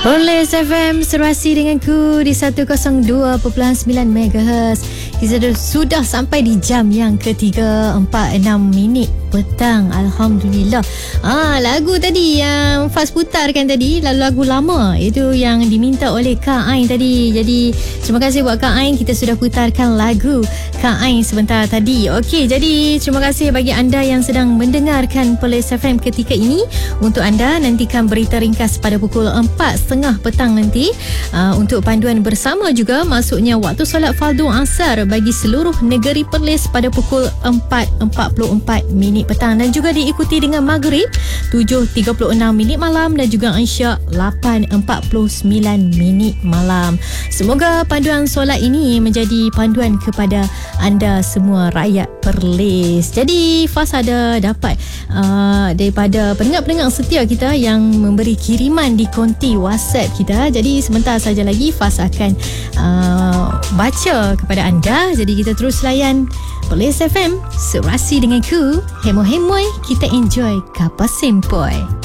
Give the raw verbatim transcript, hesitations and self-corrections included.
Perlis F M serasi denganku di seratus dua perpuluhan sembilan megahertz. Kita sudah sampai di jam yang ketiga, empat puluh enam minit petang. Alhamdulillah. Ah, lagu tadi yang Faz putarkan tadi, lalu lagu lama itu yang diminta oleh Kak Ain tadi. Jadi terima kasih buat Kak Ain, kita sudah putarkan lagu Kak Ain sebentar tadi. Okey, jadi terima kasih bagi anda yang sedang mendengarkan Perlis F M ketika ini. Untuk anda, nantikan berita ringkas pada pukul empat setengah petang nanti uh, untuk panduan bersama juga masuknya waktu solat fardu asar bagi seluruh negeri Perlis pada pukul empat empat puluh empat minit petang, dan juga diikuti dengan maghrib tujuh tiga puluh enam minit malam dan juga isyak lapan empat puluh sembilan minit malam. Semoga panduan solat ini menjadi panduan kepada anda semua rakyat Perlis. Jadi Faz ada dapat uh, daripada pendengar-pendengar setia kita yang memberi kiriman di konti WhatsApp kita. Jadi sebentar saja lagi Faz akan uh, baca kepada anda. Jadi kita terus layan Perlis F M serasi denganku. Hemo-hemoy, kita enjoy kapal sempoi.